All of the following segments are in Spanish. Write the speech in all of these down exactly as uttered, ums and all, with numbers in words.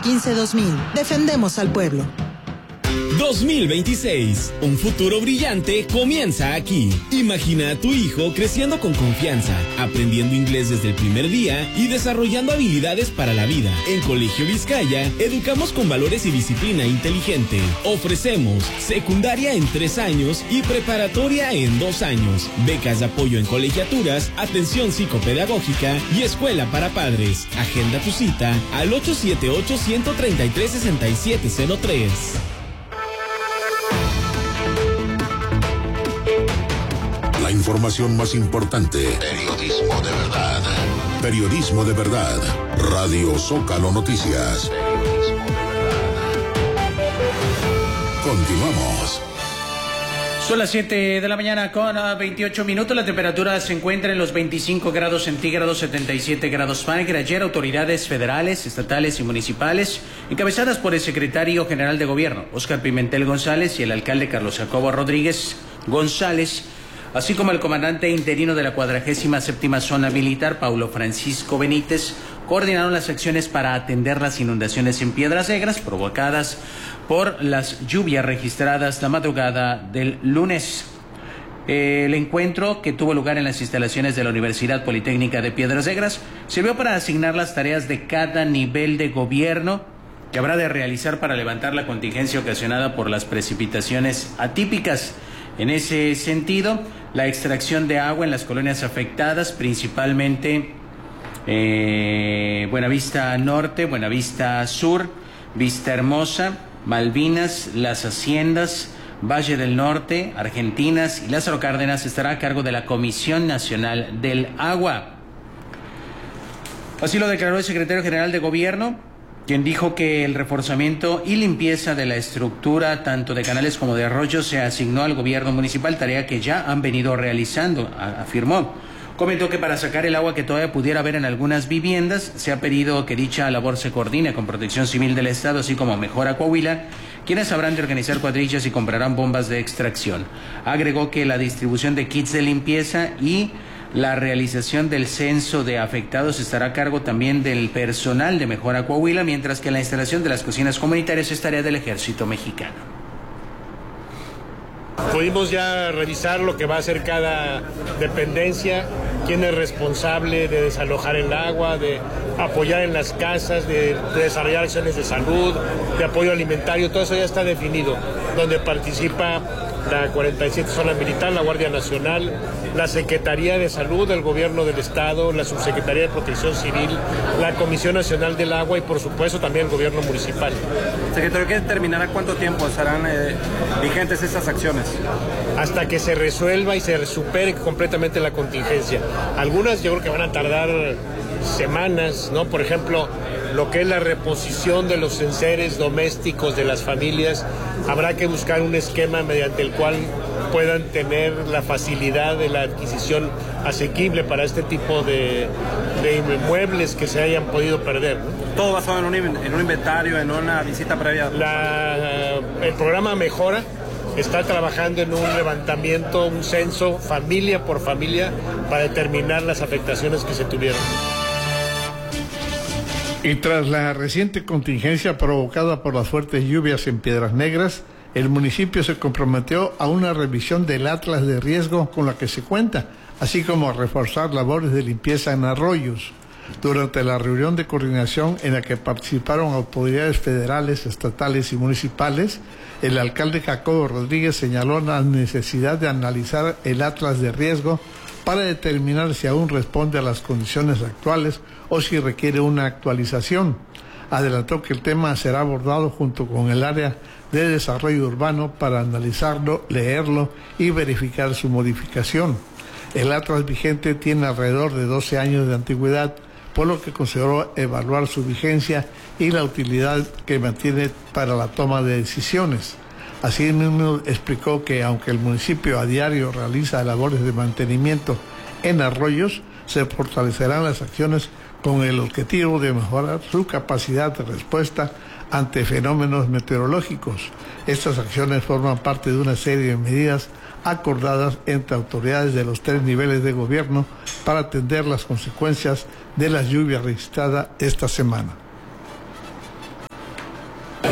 quince dos mil. Defendemos al pueblo. dos mil veintiséis. Un futuro brillante comienza aquí. Imagina a tu hijo creciendo con confianza, aprendiendo inglés desde el primer día y desarrollando habilidades para la vida. En Colegio Vizcaya, educamos con valores y disciplina inteligente. Ofrecemos secundaria en tres años y preparatoria en dos años. Becas de apoyo en colegiaturas, atención psicopedagógica y escuela para padres. Agenda tu cita al ocho siete ocho, uno tres tres, seis siete cero tres. La información más importante. Periodismo de verdad. Periodismo de verdad. Radio Zócalo Noticias. Periodismo de verdad. Continuamos. Son las siete de la mañana con veintiocho minutos. La temperatura se encuentra en los veinticinco grados centígrados, setenta y siete grados Fahrenheit. Ayer autoridades federales, estatales y municipales, encabezadas por el secretario general de gobierno, Óscar Pimentel González, y el alcalde Carlos Jacobo Rodríguez González, así como el comandante interino de la cuadragésima séptima zona militar, Paulo Francisco Benítez, coordinaron las acciones para atender las inundaciones en Piedras Negras provocadas por las lluvias registradas la madrugada del lunes. El encuentro, que tuvo lugar en las instalaciones de la Universidad Politécnica de Piedras Negras, sirvió para asignar las tareas de cada nivel de gobierno que habrá de realizar para levantar la contingencia ocasionada por las precipitaciones atípicas. En ese sentido, la extracción de agua en las colonias afectadas, principalmente eh, Buenavista Norte, Buenavista Sur, Vista Hermosa, Malvinas, Las Haciendas, Valle del Norte, Argentinas y Lázaro Cárdenas, estará a cargo de la Comisión Nacional del Agua. Así lo declaró el secretario general de Gobierno, quien dijo que el reforzamiento y limpieza de la estructura tanto de canales como de arroyos se asignó al gobierno municipal, tarea que ya han venido realizando, afirmó. Comentó que para sacar el agua que todavía pudiera haber en algunas viviendas, se ha pedido que dicha labor se coordine con Protección Civil del Estado, así como Mejora Coahuila, quienes habrán de organizar cuadrillas y comprarán bombas de extracción. Agregó que la distribución de kits de limpieza y la realización del censo de afectados estará a cargo también del personal de Mejora Coahuila, mientras que la instalación de las cocinas comunitarias es tarea del Ejército Mexicano. Pudimos ya revisar lo que va a hacer cada dependencia, quién es responsable de desalojar el agua, de apoyar en las casas, de, de desarrollar acciones de salud, de apoyo alimentario, todo eso ya está definido, donde participa la cuarenta y siete Zona Militar, la Guardia Nacional, la Secretaría de Salud, el Gobierno del Estado, la Subsecretaría de Protección Civil, la Comisión Nacional del Agua y, por supuesto, también el Gobierno Municipal. Secretario, ¿qué determinará cuánto tiempo estarán eh, vigentes estas acciones? Hasta que se resuelva y se supere completamente la contingencia. Algunas yo creo que van a tardar semanas, ¿no? Por ejemplo, lo que es la reposición de los enseres domésticos de las familias, habrá que buscar un esquema mediante el cual puedan tener la facilidad de la adquisición asequible para este tipo de, de inmuebles que se hayan podido perder, ¿no? Todo basado en un, en un inventario, en una visita previa. La, el programa Mejora está trabajando en un levantamiento, un censo familia por familia para determinar las afectaciones que se tuvieron. Y tras la reciente contingencia provocada por las fuertes lluvias en Piedras Negras, el municipio se comprometió a una revisión del atlas de riesgo con la que se cuenta, así como a reforzar labores de limpieza en arroyos. Durante la reunión de coordinación en la que participaron autoridades federales, estatales y municipales, el alcalde Jacobo Rodríguez señaló la necesidad de analizar el atlas de riesgo para determinar si aún responde a las condiciones actuales o si requiere una actualización. Adelantó que el tema será abordado junto con el área de desarrollo urbano para analizarlo, leerlo y verificar su modificación. El atlas vigente tiene alrededor de doce años de antigüedad, por lo que consideró evaluar su vigencia y la utilidad que mantiene para la toma de decisiones. Asimismo, explicó que aunque el municipio a diario realiza labores de mantenimiento en arroyos, se fortalecerán las acciones con el objetivo de mejorar su capacidad de respuesta ante fenómenos meteorológicos. Estas acciones forman parte de una serie de medidas acordadas entre autoridades de los tres niveles de gobierno para atender las consecuencias de las lluvias registradas esta semana.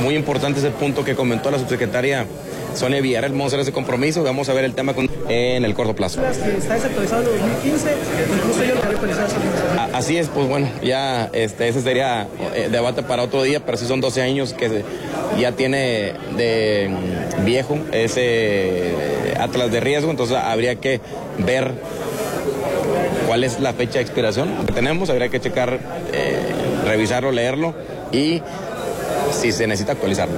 muy importante ese punto que comentó la subsecretaria Sonia Villarreal. Vamos a hacer ese compromiso, vamos a ver el tema con, en el corto plazo. Está desactualizado en dos mil quince, incluso yo lo quería actualizar. Así es, pues bueno, ya este, ese sería eh, debate para otro día, pero sí son doce años que se, ya tiene de viejo ese atlas de riesgo, entonces habría que ver cuál es la fecha de expiración que tenemos, habría que checar, eh, revisarlo, leerlo y si se necesita actualizarlo.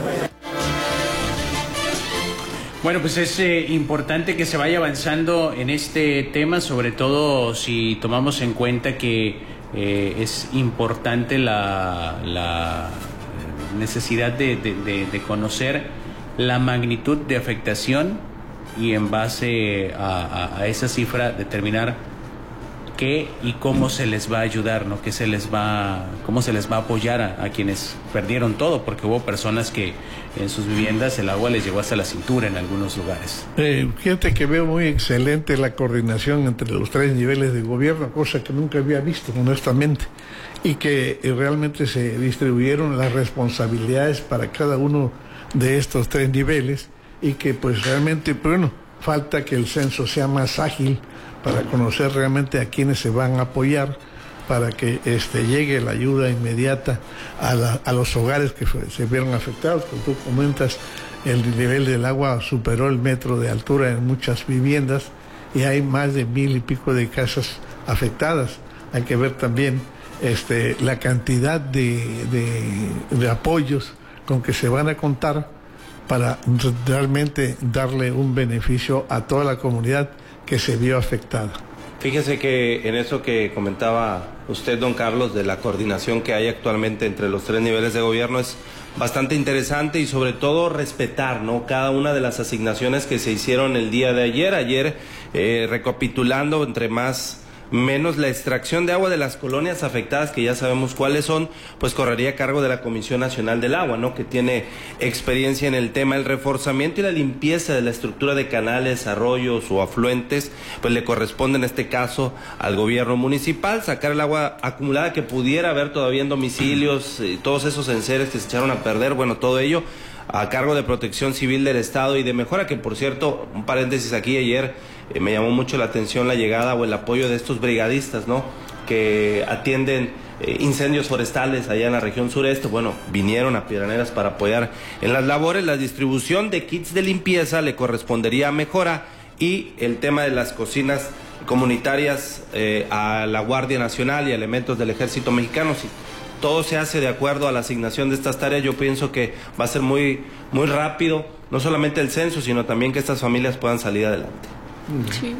Bueno, pues es eh, importante que se vaya avanzando en este tema, sobre todo si tomamos en cuenta que eh, es importante la, la necesidad de, de, de, de conocer la magnitud de afectación y en base a, a, a esa cifra determinar qué y cómo se les va a ayudar, ¿no? Qué se les va, cómo se les va a apoyar a, a quienes perdieron todo, porque hubo personas que en sus viviendas el agua les llegó hasta la cintura en algunos lugares. Eh, fíjate que veo muy excelente la coordinación entre los tres niveles de gobierno, cosa que nunca había visto, honestamente, y que eh, realmente se distribuyeron las responsabilidades para cada uno de estos tres niveles y que pues realmente, bueno, falta que el censo sea más ágil para conocer realmente a quienes se van a apoyar, para que este, llegue la ayuda inmediata a, la, a los hogares que fue, se vieron afectados. Como tú comentas, el nivel del agua superó el metro de altura en muchas viviendas y hay más de mil y pico de casas afectadas. Hay que ver también este, la cantidad de, de, de apoyos con que se van a contar para realmente darle un beneficio a toda la comunidad que se vio afectada. Fíjese que en eso que comentaba usted, don Carlos, de la coordinación que hay actualmente entre los tres niveles de gobierno es bastante interesante y sobre todo respetar, ¿no?, cada una de las asignaciones que se hicieron el día de ayer. Ayer, eh, recapitulando entre más menos la extracción de agua de las colonias afectadas, que ya sabemos cuáles son, pues correría a cargo de la Comisión Nacional del Agua, ¿no?, que tiene experiencia en el tema. El reforzamiento y la limpieza de la estructura de canales, arroyos o afluentes, pues le corresponde en este caso al gobierno municipal. Sacar el agua acumulada que pudiera haber todavía en domicilios, eh, todos esos enseres que se echaron a perder, bueno, todo ello a cargo de Protección Civil del Estado y de Mejora, que por cierto, un paréntesis aquí, ayer eh, me llamó mucho la atención la llegada o el apoyo de estos brigadistas, ¿no?, que atienden eh, incendios forestales allá en la región sureste. Bueno, vinieron a Piedraneras para apoyar en las labores. La distribución de kits de limpieza le correspondería a Mejora y el tema de las cocinas comunitarias eh, a la Guardia Nacional y elementos del Ejército Mexicano. Sí, todo se hace de acuerdo a la asignación de estas tareas. Yo pienso que va a ser muy, muy rápido, no solamente el censo, sino también que estas familias puedan salir adelante. Sí.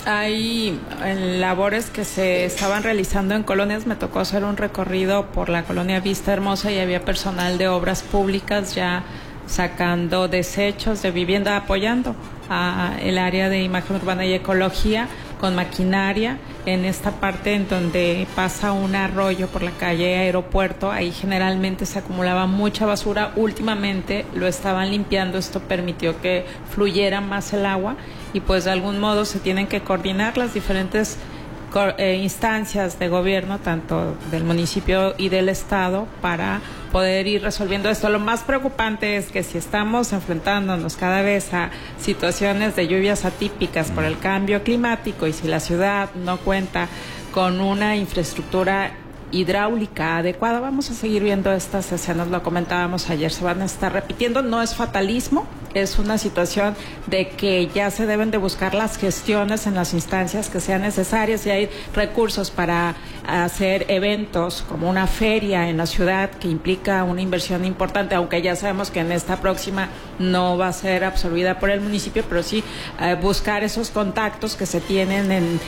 Hay labores que se estaban realizando en colonias. Me tocó hacer un recorrido por la colonia Vista Hermosa y había personal de obras públicas ya sacando desechos de vivienda, apoyando a el área de imagen urbana y ecología con maquinaria en esta parte en donde pasa un arroyo por la calle Aeropuerto. Ahí generalmente se acumulaba mucha basura. Últimamente lo estaban limpiando, esto permitió que fluyera más el agua y pues de algún modo se tienen que coordinar las diferentes eh, instancias de gobierno, tanto del municipio y del estado, para poder ir resolviendo esto. Lo más preocupante es que si estamos enfrentándonos cada vez a situaciones de lluvias atípicas por el cambio climático y si la ciudad no cuenta con una infraestructura hidráulica adecuada, vamos a seguir viendo estas escenas. Lo comentábamos ayer, se van a estar repitiendo. No es fatalismo, es una situación de que ya se deben de buscar las gestiones en las instancias que sean necesarias y hay recursos para hacer eventos como una feria en la ciudad que implica una inversión importante, aunque ya sabemos que en esta próxima no va a ser absorbida por el municipio, pero sí eh, buscar esos contactos que se tienen en,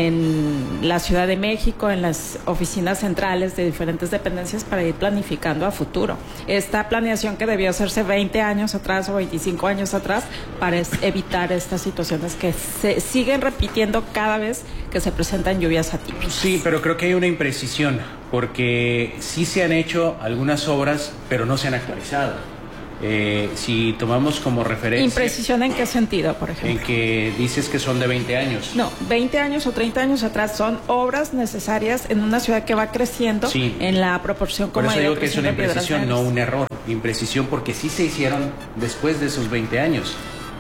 en la Ciudad de México, en las oficinas centrales de diferentes dependencias para ir planificando a futuro. Esta planeación que debió hacerse veinte años atrás o veinticinco años atrás para evitar estas situaciones que se siguen repitiendo cada vez que se presentan lluvias atípicas. Sí, pero creo que hay una imprecisión, porque sí se han hecho algunas obras, pero no se han actualizado. Eh, si tomamos como referencia... ¿Imprecisión en qué sentido, por ejemplo? En que dices que son de veinte años. No, veinte años o treinta años atrás son obras necesarias en una ciudad que va creciendo sí. en la proporción como... Por eso digo que es una imprecisión, no un error. Imprecisión porque sí se hicieron después de esos veinte años.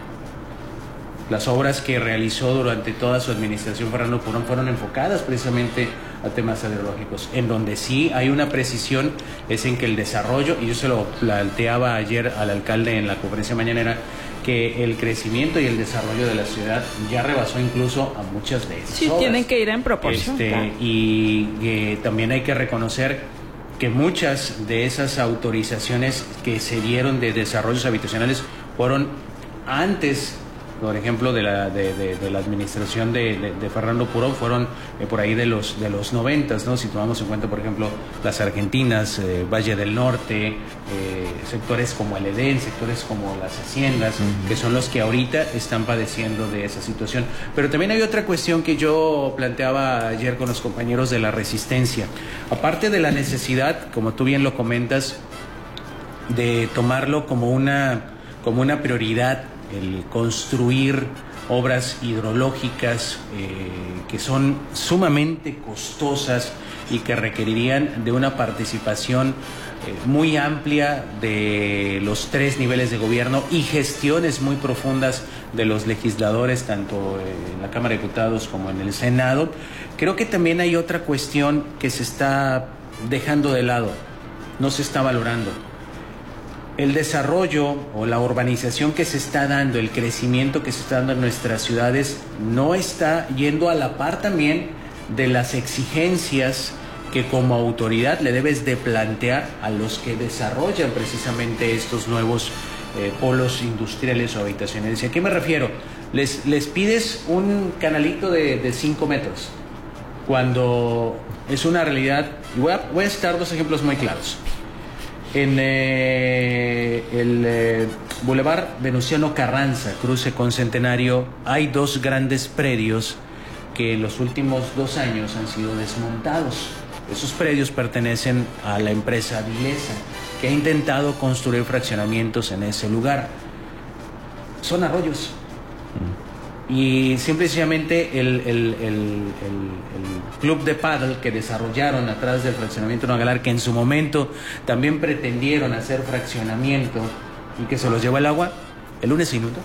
Las obras que realizó durante toda su administración Fernando Purón fueron enfocadas precisamente a temas hidrológicos. En donde sí hay una precisión es en que el desarrollo, y yo se lo planteaba ayer al alcalde en la conferencia mañanera, que el crecimiento y el desarrollo de la ciudad ya rebasó incluso a muchas de esas sí, obras. Tienen que ir en proporción. Este, claro. Y eh, también hay que reconocer que muchas de esas autorizaciones que se dieron de desarrollos habitacionales fueron antes, por ejemplo, de la de, de, de la administración de, de, de Fernando Purón, fueron eh, por ahí de los de los noventas, ¿no? Si tomamos en cuenta, por ejemplo, las Argentinas, eh, Valle del Norte, eh, sectores como el Edén, sectores como las haciendas, uh-huh. que son los que ahorita están padeciendo de esa situación. Pero también hay otra cuestión que yo planteaba ayer con los compañeros de la Resistencia. Aparte de la necesidad, como tú bien lo comentas, de tomarlo como una como una prioridad, el construir obras hidrológicas eh, que son sumamente costosas y que requerirían de una participación eh, muy amplia de los tres niveles de gobierno y gestiones muy profundas de los legisladores, tanto en la Cámara de Diputados como en el Senado. Creo que también hay otra cuestión que se está dejando de lado, no se está valorando. El desarrollo o la urbanización que se está dando, el crecimiento que se está dando en nuestras ciudades, no está yendo a la par también de las exigencias que como autoridad le debes de plantear a los que desarrollan precisamente estos nuevos eh, polos industriales o habitacionales. ¿Y a qué me refiero? Les, les pides un canalito de cinco metros, cuando es una realidad. Y voy a, voy a citar dos ejemplos muy claros. En eh, el eh, Boulevard Venustiano Carranza, cruce con Centenario, hay dos grandes predios que en los últimos dos años han sido desmontados. Esos predios pertenecen a la empresa Vilesa, que ha intentado construir fraccionamientos en ese lugar. Son arroyos. Y simplemente el, el, el, el, el club de pádel que desarrollaron atrás del fraccionamiento Nogalar, que en su momento también pretendieron hacer fraccionamiento y que se los llevó el agua, el lunes se inundó.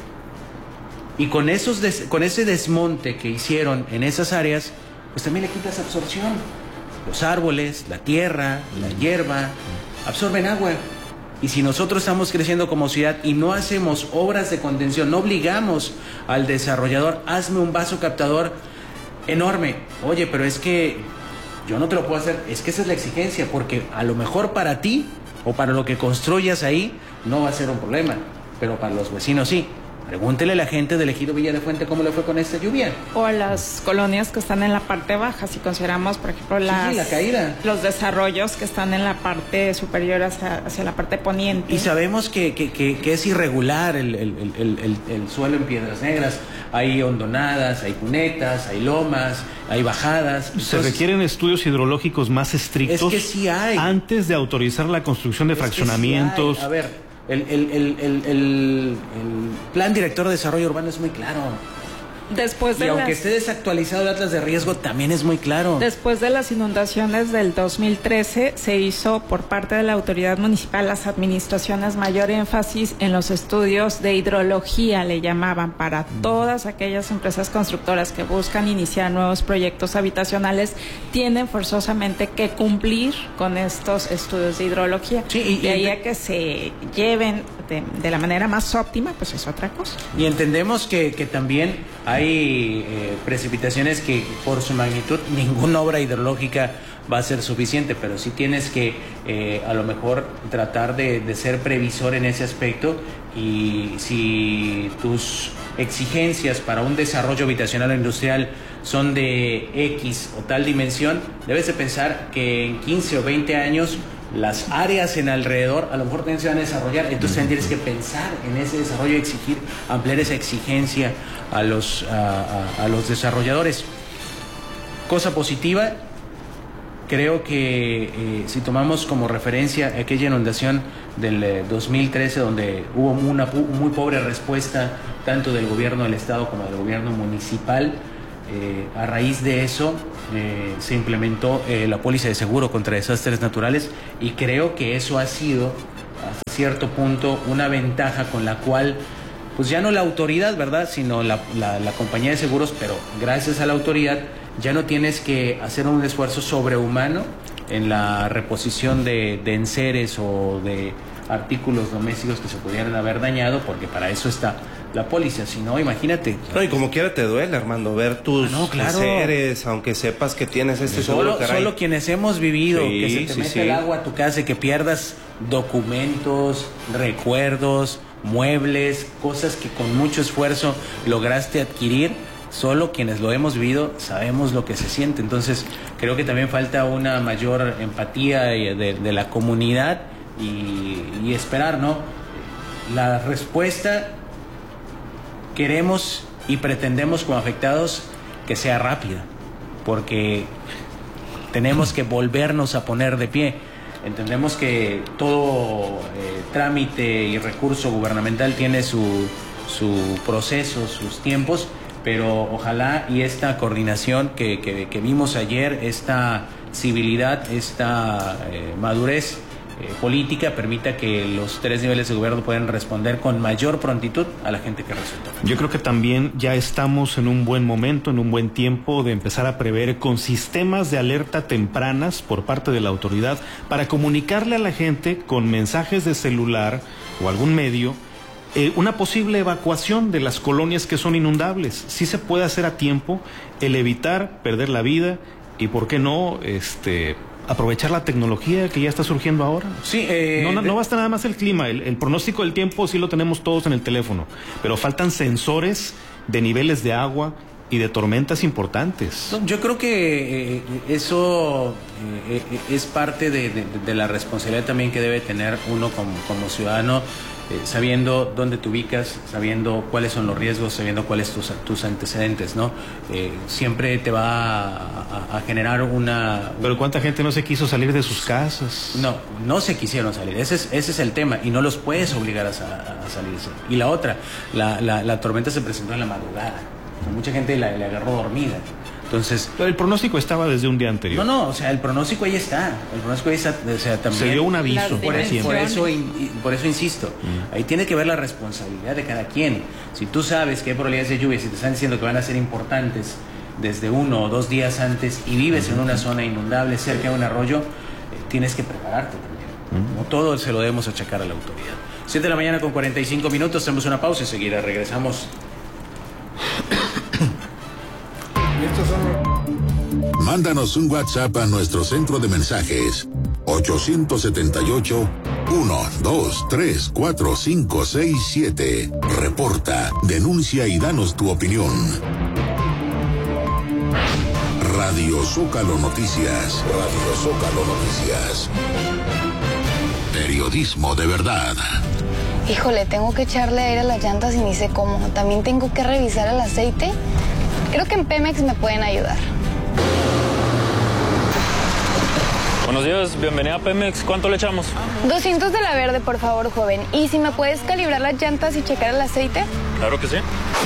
Y con, esos des, con ese desmonte que hicieron en esas áreas, pues también le quitas absorción. Los árboles, la tierra, la hierba, absorben agua. Y si nosotros estamos creciendo como ciudad y no hacemos obras de contención, no obligamos al desarrollador, hazme un vaso captador enorme. Oye, pero es que yo no te lo puedo hacer. Es que esa es la exigencia, porque a lo mejor para ti o para lo que construyas ahí no va a ser un problema, pero para los vecinos sí. Pregúntele a la gente del ejido Villa de Fuente cómo le fue con esta lluvia. O a las colonias que están en la parte baja, si consideramos, por ejemplo, las, sí, la caída. Los desarrollos que están en la parte superior hacia, hacia la parte poniente. Y sabemos que, que, que, que es irregular el, el, el, el, el suelo en Piedras Negras. Hay hondonadas, hay cunetas, hay lomas, hay bajadas. Se Entonces, requieren estudios hidrológicos más estrictos. Es que sí hay. Antes de autorizar la construcción de es fraccionamientos. Que sí hay. A ver. El, el, el, el, el, el plan director de desarrollo urbano es muy claro. Después de y aunque las... esté desactualizado el atlas de riesgo, también es muy claro. Después de las inundaciones del dos mil trece, se hizo por parte de la autoridad municipal, las administraciones, mayor énfasis en los estudios de hidrología, le llamaban, para todas aquellas empresas constructoras que buscan iniciar nuevos proyectos habitacionales, tienen forzosamente que cumplir con estos estudios de hidrología. Sí, y, de ahí a que se lleven de, de la manera más óptima, pues es otra cosa. Y entendemos que, que también hay eh, precipitaciones que por su magnitud ninguna obra hidrológica va a ser suficiente, pero sí tienes que eh, a lo mejor tratar de, de ser previsor en ese aspecto, y si tus exigencias para un desarrollo habitacional o industrial son de X o tal dimensión, debes de pensar que en quince o veinte años las áreas en alrededor a lo mejor también se van a desarrollar, entonces también tienes que pensar en ese desarrollo y exigir, ampliar esa exigencia a los, a, a, a los desarrolladores. Cosa positiva, creo que eh, si tomamos como referencia aquella inundación del eh, dos mil trece, donde hubo una pu- muy pobre respuesta tanto del gobierno del estado como del gobierno municipal, eh, a raíz de eso eh, se implementó eh, la póliza de seguro contra desastres naturales, y creo que eso ha sido hasta cierto punto una ventaja con la cual pues ya no la autoridad, ¿verdad?, sino la, la, la compañía de seguros, pero gracias a la autoridad ya no tienes que hacer un esfuerzo sobrehumano en la reposición de, de enseres o de artículos domésticos que se pudieran haber dañado, porque para eso está la póliza. Si no, imagínate. No, y como quiera te duele, Armando, ver tus ah, no, claro. enseres, aunque sepas que tienes este seguro. Solo, solo quienes hemos vivido, sí, que se te sí, mete sí. el agua a tu casa y que pierdas documentos, recuerdos, muebles, cosas que con mucho esfuerzo lograste adquirir. Solo quienes lo hemos vivido sabemos lo que se siente. Entonces creo que también falta una mayor empatía de, de la comunidad y, y esperar, ¿no? La respuesta queremos y pretendemos como afectados que sea rápida, porque tenemos que volvernos a poner de pie. Entendemos que todo eh, trámite y recurso gubernamental tiene su, su proceso, sus tiempos, pero ojalá y esta coordinación que, que, que vimos ayer, esta civilidad, esta eh, madurez eh, política permita que los tres niveles de gobierno puedan responder con mayor prontitud a la gente que resulta. Yo creo que también ya estamos en un buen momento, en un buen tiempo de empezar a prever con sistemas de alerta tempranas por parte de la autoridad para comunicarle a la gente con mensajes de celular o algún medio Eh, una posible evacuación de las colonias que son inundables. Sí se puede hacer a tiempo el evitar perder la vida y, ¿por qué no, este, aprovechar la tecnología que ya está surgiendo ahora? Sí, eh, no, no, no basta nada más el clima, el, el pronóstico del tiempo sí lo tenemos todos en el teléfono, pero faltan sensores de niveles de agua y de tormentas importantes. No, yo creo que eh, eso eh, es parte de, de, de la responsabilidad también que debe tener uno como, como ciudadano, eh, sabiendo dónde te ubicas, sabiendo cuáles son los riesgos, sabiendo cuáles tus, tus antecedentes, ¿no? Eh, siempre te va a, a, a generar una... Pero ¿cuánta gente no se quiso salir de sus casas? No, no se quisieron salir, ese es, ese es el tema, y no los puedes obligar a, a, a salirse. Y la otra, la, la, la tormenta se presentó en la madrugada. Mucha gente la, la agarró dormida. Entonces, pero el pronóstico estaba desde un día anterior. No, no, o sea, el pronóstico ahí está. El pronóstico ahí está, o sea, también se dio un aviso. Por, eso, por, eso, por eso insisto, mm. ahí tiene que ver la responsabilidad de cada quien. Si tú sabes que hay probabilidades de lluvia, si te están diciendo que van a ser importantes desde uno o dos días antes y vives mm. en una zona inundable cerca de un arroyo, eh, tienes que prepararte también. Mm. No todo se lo debemos achacar a la autoridad. siete de la mañana con cuarenta y cinco minutos, hacemos una pausa y enseguida regresamos. Mándanos un WhatsApp a nuestro centro de mensajes ocho siete ocho, uno dos tres cuatro cinco seis siete. Reporta, denuncia y danos tu opinión. Radio Zócalo Noticias. Radio Zócalo Noticias. Periodismo de verdad. Híjole, tengo que echarle aire a las llantas y ni sé cómo. También tengo que revisar el aceite. Creo que en Pemex me pueden ayudar. Buenos días, bienvenida a Pemex. ¿Cuánto le echamos? doscientos de la verde, por favor, joven. ¿Y si me puedes calibrar las llantas y checar el aceite? Claro que sí.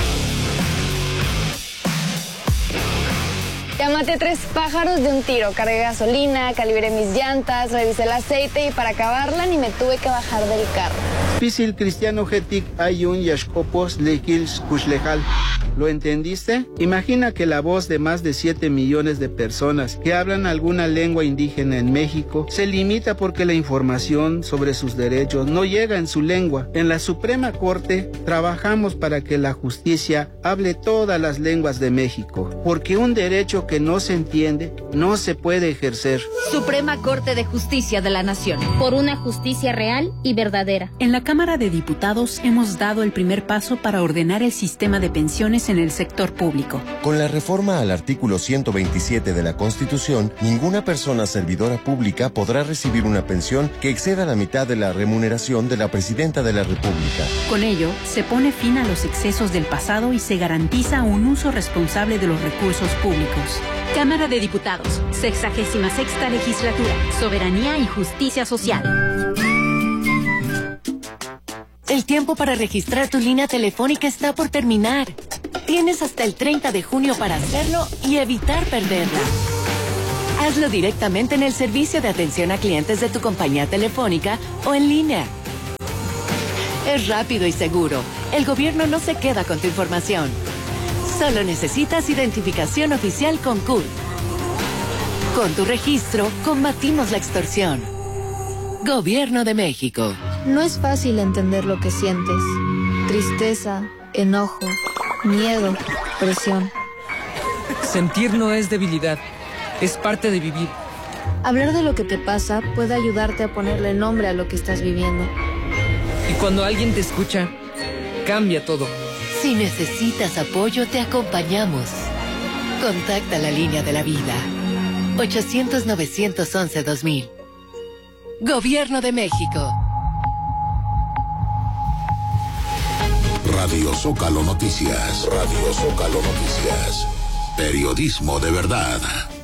Ya maté tres pájaros de un tiro. Cargué gasolina, calibré mis llantas, revisé el aceite y para acabarla ni me tuve que bajar del carro. Pisil cristiano getik ayun yashkopos lekils kushlejal. ¿Lo entendiste? Imagina que la voz de más de siete millones de personas que hablan alguna lengua indígena en México se limita porque la información sobre sus derechos no llega en su lengua. En la Suprema Corte trabajamos para que la justicia hable todas las lenguas de México, porque un derecho que no se entiende no se puede ejercer. Suprema Corte de Justicia de la Nación. Por una justicia real y verdadera. En la Cámara de Diputados hemos dado el primer paso para ordenar el sistema de pensiones en el sector público. Con la reforma al artículo ciento veintisiete de la Constitución, ninguna persona servidora pública podrá recibir una pensión que exceda la mitad de la remuneración de la Presidenta de la República. Con ello, se pone fin a los excesos del pasado y se garantiza un uso responsable de los recursos públicos. Cámara de Diputados, sexagésima sexta legislatura, Soberanía y Justicia Social. El tiempo para registrar tu línea telefónica está por terminar. Tienes hasta el treinta de junio para hacerlo y evitar perderla. Hazlo directamente en el servicio de atención a clientes de tu compañía telefónica o en línea. Es rápido y seguro. El gobierno no se queda con tu información. Solo necesitas identificación oficial con C U R. Con tu registro, combatimos la extorsión. Gobierno de México. No es fácil entender lo que sientes. Tristeza, enojo, miedo, presión. Sentir no es debilidad, es parte de vivir. Hablar de lo que te pasa puede ayudarte a ponerle nombre a lo que estás viviendo. Y cuando alguien te escucha, cambia todo. Si necesitas apoyo, te acompañamos. Contacta la línea de la vida. ochocientos, novecientos once, dos mil. Gobierno de México. Radio Zócalo Noticias. Radio Zócalo Noticias. Periodismo de verdad.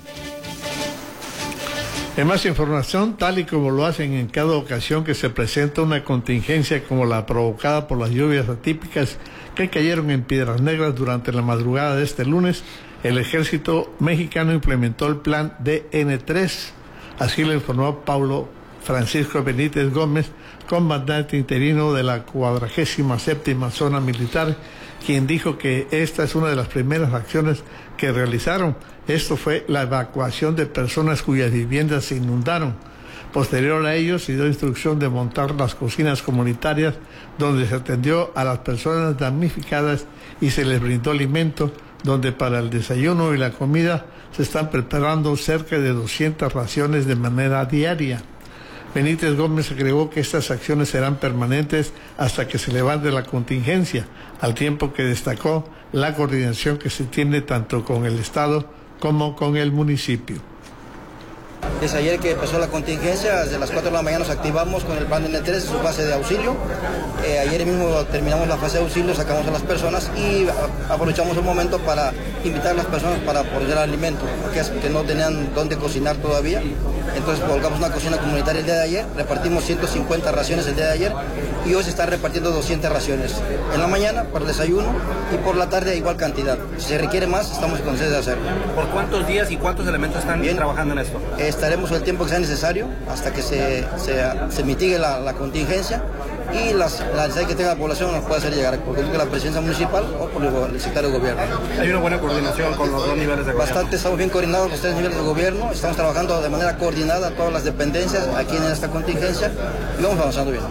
En más información, tal y como lo hacen en cada ocasión que se presenta una contingencia como la provocada por las lluvias atípicas que cayeron en Piedras Negras durante la madrugada de este lunes, el ejército mexicano implementó el plan D N tres. Así lo informó Paulo Francisco Benítez Gómez, comandante interino de la cuadragésima séptima zona militar, quien dijo que esta es una de las primeras acciones que realizaron. Esto fue la evacuación de personas cuyas viviendas se inundaron. Posterior a ello, se dio instrucción de montar las cocinas comunitarias donde se atendió a las personas damnificadas y se les brindó alimento, donde para el desayuno y la comida se están preparando cerca de doscientas raciones de manera diaria. Benítez Gómez agregó que estas acciones serán permanentes hasta que se levante la contingencia, al tiempo que destacó la coordinación que se tiene tanto con el Estado como con el municipio. Desde ayer que empezó la contingencia, desde las cuatro de la mañana nos activamos con el plan D N tres, su fase de auxilio. Eh, ayer mismo terminamos la fase de auxilio, sacamos a las personas y aprovechamos el momento para invitar a las personas para apoyar alimento, aquellas que no tenían dónde cocinar todavía. Entonces colgamos una cocina comunitaria el día de ayer, repartimos ciento cincuenta raciones el día de ayer y hoy se están repartiendo doscientas raciones. En la mañana para el desayuno y por la tarde igual cantidad. Si se requiere más, estamos conscientes de hacerlo. ¿Por cuántos días y cuántos elementos están Bien, trabajando en esto? Estaremos el tiempo que sea necesario hasta que se, se, se mitigue la, la contingencia y las, la necesidad que tenga la población nos puede hacer llegar, porque la presidencia municipal o por el secretario de gobierno. ¿Hay una buena coordinación con los dos niveles de gobierno? Bastante, estamos bien coordinados los tres niveles de gobierno, estamos trabajando de manera coordinada todas las dependencias aquí en esta contingencia y vamos avanzando bien.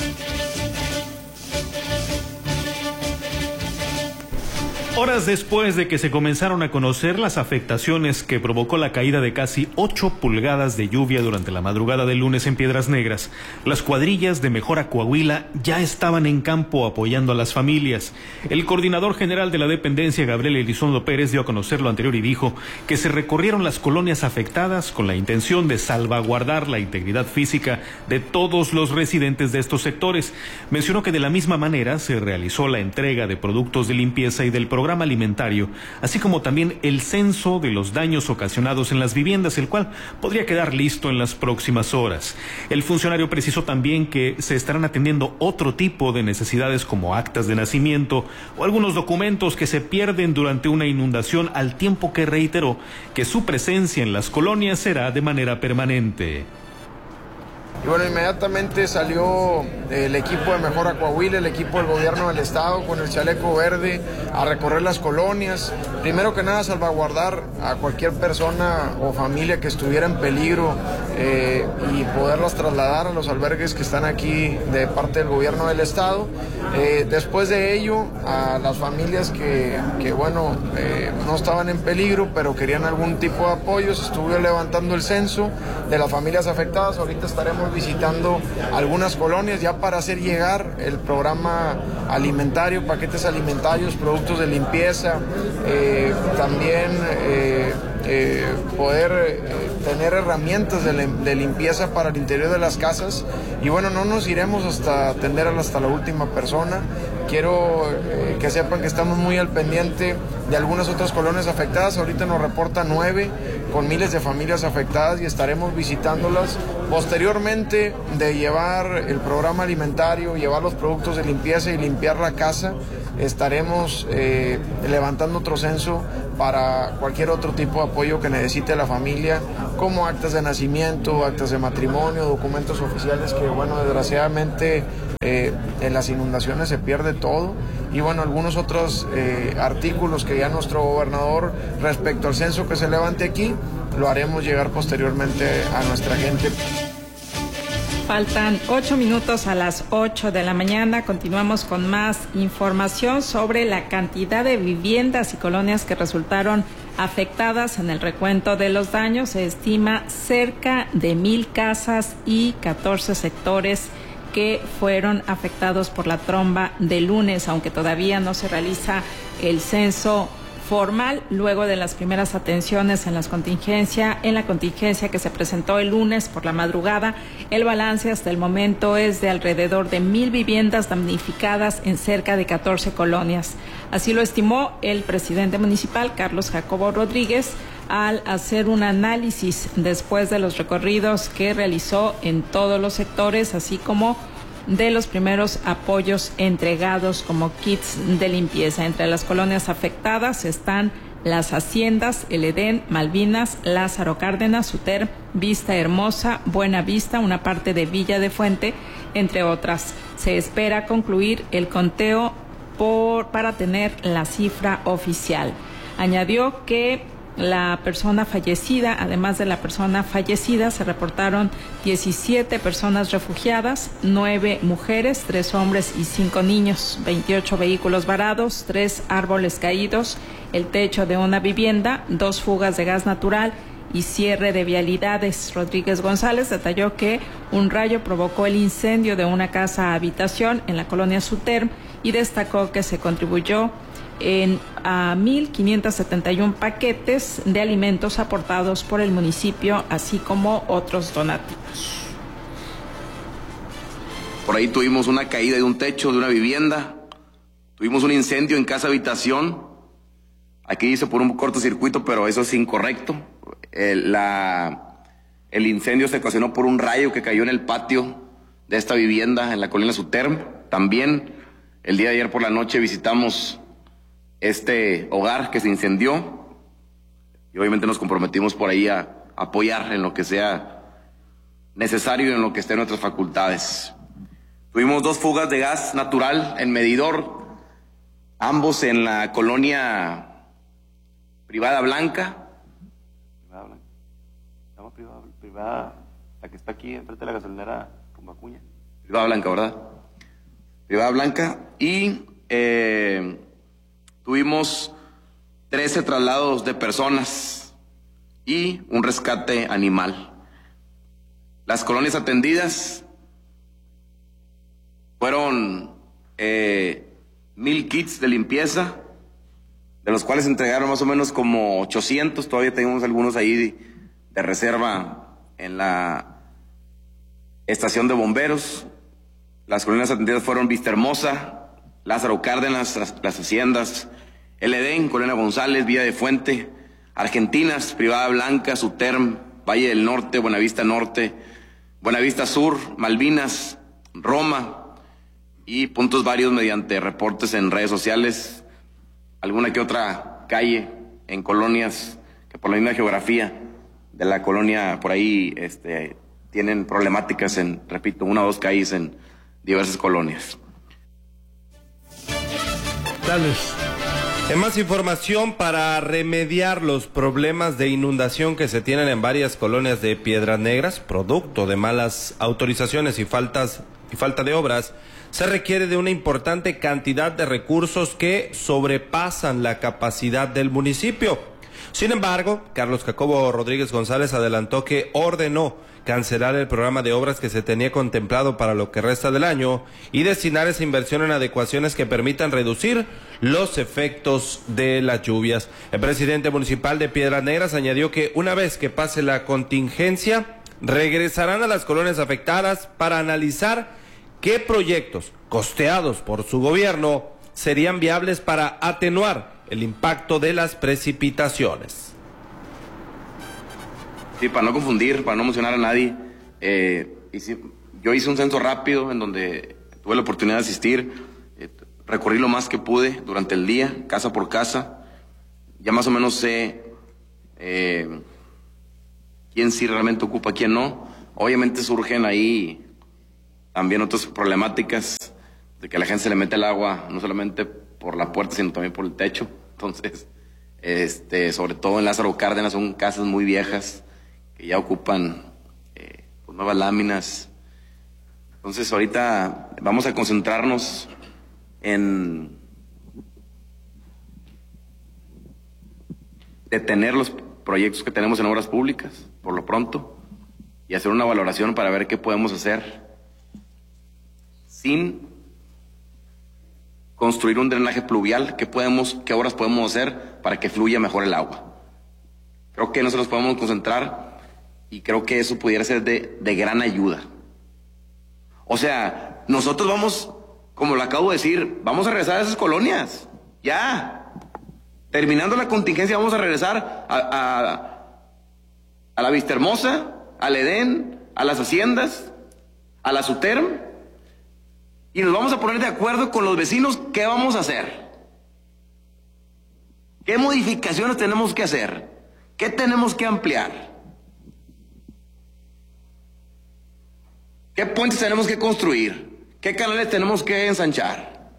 Horas después de que se comenzaron a conocer las afectaciones que provocó la caída de casi ocho pulgadas de lluvia durante la madrugada del lunes en Piedras Negras, las cuadrillas de Mejora Coahuila ya estaban en campo apoyando a las familias. El coordinador general de la dependencia, Gabriel Elizondo Pérez, dio a conocer lo anterior y dijo que se recorrieron las colonias afectadas con la intención de salvaguardar la integridad física de todos los residentes de estos sectores. Mencionó que de la misma manera se realizó la entrega de productos de limpieza y del programa programa alimentario, así como también el censo de los daños ocasionados en las viviendas, el cual podría quedar listo en las próximas horas. El funcionario precisó también que se estarán atendiendo otro tipo de necesidades como actas de nacimiento o algunos documentos que se pierden durante una inundación, al tiempo que reiteró que su presencia en las colonias será de manera permanente. Y bueno, inmediatamente salió el equipo de Mejora Coahuila, el equipo del gobierno del estado con el chaleco verde a recorrer las colonias. Primero que nada, salvaguardar a cualquier persona o familia que estuviera en peligro eh, y poderlas trasladar a los albergues que están aquí de parte del gobierno del estado. Eh, después de ello, a las familias que, que bueno, eh, no estaban en peligro, pero querían algún tipo de apoyo, se estuvo levantando el censo de las familias afectadas. Ahorita estaremos visitando algunas colonias ya para hacer llegar el programa alimentario, paquetes alimentarios, productos de limpieza, eh, también eh, eh, poder eh, tener herramientas de, de limpieza para el interior de las casas. Y bueno, no nos iremos hasta atender hasta la última persona. Quiero eh, que sepan que estamos muy al pendiente de algunas otras colonias afectadas. Ahorita nos reportan nueve con miles de familias afectadas y estaremos visitándolas. Posteriormente de llevar el programa alimentario, llevar los productos de limpieza y limpiar la casa, estaremos eh, levantando otro censo para cualquier otro tipo de apoyo que necesite la familia, como actas de nacimiento, actas de matrimonio, documentos oficiales que, bueno, desgraciadamente eh, en las inundaciones se pierde todo. Y bueno, algunos otros eh, artículos que ya nuestro gobernador, respecto al censo que se levante aquí, lo haremos llegar posteriormente a nuestra gente. Faltan ocho minutos a las ocho de la mañana. Continuamos con más información sobre la cantidad de viviendas y colonias que resultaron afectadas en el recuento de los daños. Se estima cerca de mil casas y catorce sectores que fueron afectados por la tromba de lunes, aunque todavía no se realiza el censo formal luego de las primeras atenciones en las contingencia, en la contingencia que se presentó el lunes por la madrugada. El balance hasta el momento es de alrededor de mil viviendas damnificadas en cerca de catorce colonias. Así lo estimó el presidente municipal, Carlos Jacobo Rodríguez, al hacer un análisis después de los recorridos que realizó en todos los sectores, así como de los primeros apoyos entregados como kits de limpieza. Entre las colonias afectadas están Las Haciendas, El Edén, Malvinas, Lázaro Cárdenas, Suter, Vista Hermosa, Buena Vista, una parte de Villa de Fuente, entre otras. Se espera concluir el conteo por, para tener la cifra oficial. Añadió que la persona fallecida, además de la persona fallecida, se reportaron diecisiete personas refugiadas, nueve mujeres, tres hombres y cinco niños, veintiocho vehículos varados, tres árboles caídos, el techo de una vivienda, dos fugas de gas natural y cierre de vialidades. Rodríguez González detalló que un rayo provocó el incendio de una casa habitación en la colonia Suterm y destacó que se contribuyó en a mil quinientos setenta y uno paquetes de alimentos aportados por el municipio, así como otros donativos. Por ahí tuvimos una caída de un techo de una vivienda, tuvimos un incendio en casa habitación. Aquí dice por un cortocircuito, pero eso es incorrecto. El, la, el incendio se ocasionó por un rayo que cayó en el patio de esta vivienda en la colonia Suterm. También el día de ayer por la noche visitamos este hogar que se incendió y obviamente nos comprometimos por ahí a apoyar en lo que sea necesario y en lo que esté en nuestras facultades. Tuvimos dos fugas de gas natural en medidor, ambos en la colonia Privada Blanca. Privada Blanca. ¿Estamos privada, privada, la que está aquí enfrente de la gasolinera Rumbacuña? Privada Blanca, ¿verdad? Privada Blanca. Y eh, tuvimos trece traslados de personas y un rescate animal. Las colonias atendidas fueron eh, mil kits de limpieza, de los cuales entregaron más o menos como ochocientos. Todavía tenemos algunos ahí de, de reserva en la estación de bomberos. Las colonias atendidas fueron Vista Hermosa, Lázaro Cárdenas, Las, las Haciendas, El Edén, Colonia González, Villa de Fuente, Argentinas, Privada Blanca, Suterm, Valle del Norte, Buenavista Norte, Buenavista Sur, Malvinas, Roma y puntos varios mediante reportes en redes sociales. Alguna que otra calle en colonias que por la misma geografía de la colonia por ahí este, tienen problemáticas en, repito, una o dos calles en diversas colonias. Dales. En más información, para remediar los problemas de inundación que se tienen en varias colonias de Piedras Negras, producto de malas autorizaciones y faltas y falta de obras, se requiere de una importante cantidad de recursos que sobrepasan la capacidad del municipio. Sin embargo, Carlos Jacobo Rodríguez González adelantó que ordenó cancelar el programa de obras que se tenía contemplado para lo que resta del año y destinar esa inversión en adecuaciones que permitan reducir los efectos de las lluvias. El presidente municipal de Piedras Negras añadió que una vez que pase la contingencia, regresarán a las colonias afectadas para analizar qué proyectos costeados por su gobierno serían viables para atenuar el impacto de las precipitaciones. Sí, para no confundir, para no emocionar a nadie, eh, hice, yo hice un censo rápido en donde tuve la oportunidad de asistir, eh, recorrí lo más que pude durante el día, casa por casa, ya más o menos sé eh, quién sí realmente ocupa, quién no. Obviamente surgen ahí también otras problemáticas de que a la gente se le mete el agua, no solamente por la puerta, sino también por el techo. Entonces, este, sobre todo en Lázaro Cárdenas, son casas muy viejas, que ya ocupan eh, pues nuevas láminas. Entonces ahorita vamos a concentrarnos en detener los proyectos que tenemos en obras públicas, por lo pronto, y hacer una valoración para ver qué podemos hacer sin construir un drenaje pluvial, qué podemos, qué obras podemos hacer para que fluya mejor el agua. Creo que nosotros podemos concentrar y creo que eso pudiera ser de, de gran ayuda. O sea, nosotros vamos, como lo acabo de decir, vamos a regresar a esas colonias. Ya. Terminando la contingencia vamos a regresar a, a, a la Vista Hermosa, al Edén, a las haciendas, a la Suterm, y nos vamos a poner de acuerdo con los vecinos qué vamos a hacer. ¿Qué modificaciones tenemos que hacer? ¿Qué tenemos que ampliar? ¿Qué puentes tenemos que construir? ¿Qué canales tenemos que ensanchar?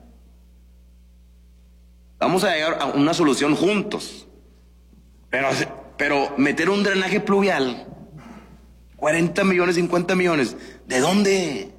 Vamos a llegar a una solución juntos. Pero, pero meter un drenaje pluvial, cuarenta millones, cincuenta millones, ¿de dónde?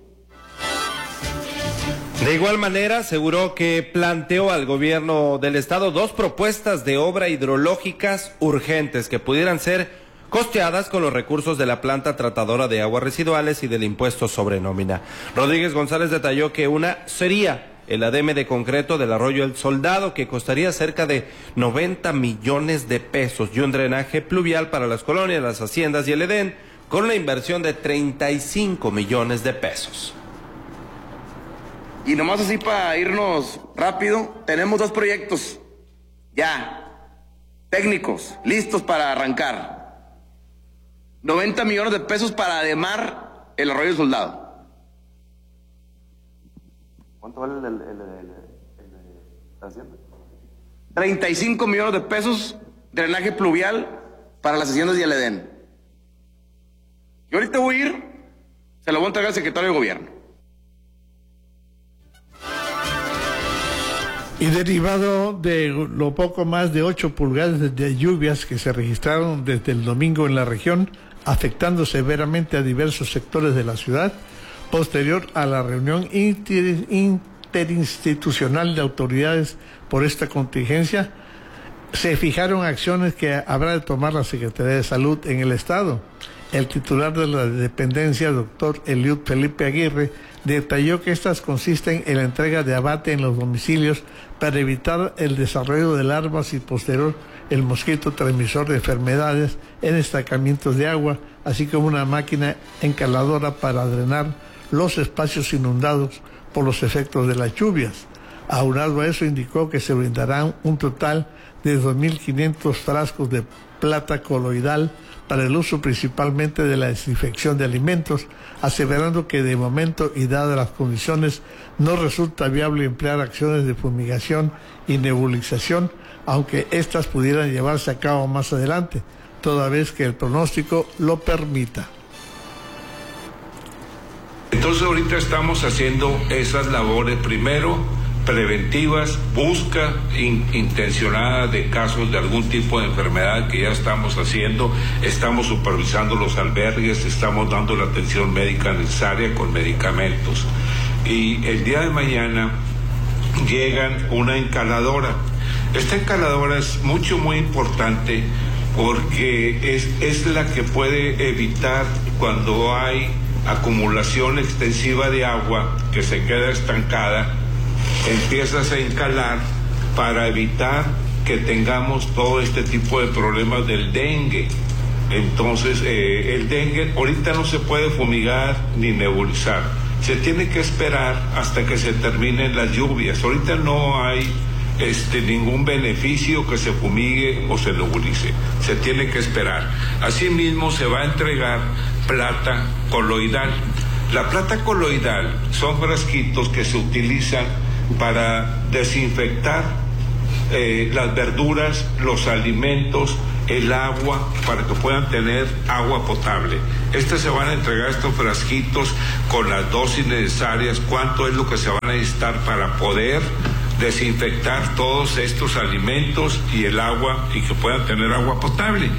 De igual manera, aseguró que planteó al gobierno del estado dos propuestas de obra hidrológicas urgentes que pudieran ser costeadas con los recursos de la planta tratadora de aguas residuales y del impuesto sobre nómina. Rodríguez González detalló que una sería el ademe de concreto del arroyo El Soldado, que costaría cerca de noventa millones de pesos, y un drenaje pluvial para las colonias, las haciendas y el Edén, con una inversión de treinta y cinco millones de pesos. Y nomás así para irnos rápido, tenemos dos proyectos ya, técnicos, listos para arrancar. noventa millones de pesos para ademar el arroyo El Soldado. ¿Cuánto vale el, el, el, el, el, la hacienda? treinta y cinco millones de pesos drenaje pluvial para las haciendas y el Edén. Y ahorita voy a ir, se lo voy a entregar al secretario de Gobierno. Y derivado de lo poco más de ocho pulgadas de lluvias que se registraron desde el domingo en la región, afectando severamente a diversos sectores de la ciudad, posterior a la reunión inter, interinstitucional de autoridades por esta contingencia, se fijaron acciones que habrá de tomar la Secretaría de Salud en el Estado. El titular de la dependencia, doctor Eliud Felipe Aguirre, detalló que estas consisten en la entrega de abate en los domicilios para evitar el desarrollo de larvas y posterior el mosquito transmisor de enfermedades en estancamientos de agua, así como una máquina encaladora para drenar los espacios inundados por los efectos de las lluvias. Aunado a eso, indicó que se brindarán un total de dos mil quinientos frascos de plata coloidal para el uso principalmente de la desinfección de alimentos, aseverando que de momento y dadas las condiciones no resulta viable emplear acciones de fumigación y nebulización, aunque éstas pudieran llevarse a cabo más adelante, toda vez que el pronóstico lo permita. Entonces ahorita estamos haciendo esas labores, primero preventivas, busca in, intencionada de casos de algún tipo de enfermedad que ya estamos haciendo, estamos supervisando los albergues, estamos dando la atención médica necesaria con medicamentos. Y el día de mañana llegan una encaladora. Esta encaladora es mucho, muy importante porque es, es la que puede evitar cuando hay acumulación extensiva de agua que se queda estancada, empiezas a encalar para evitar que tengamos todo este tipo de problemas del dengue. Entonces, eh, el dengue ahorita no se puede fumigar ni nebulizar. Se tiene que esperar hasta que se terminen las lluvias. Ahorita no hay este, ningún beneficio que se fumigue o se nebulice. Se tiene que esperar. Asimismo, se va a entregar plata coloidal. La plata coloidal son frasquitos que se utilizan para desinfectar eh, las verduras, los alimentos, el agua, para que puedan tener agua potable. Estos se van a entregar, estos frasquitos, con las dosis necesarias, cuánto es lo que se van a necesitar para poder desinfectar todos estos alimentos y el agua, y que puedan tener agua potable.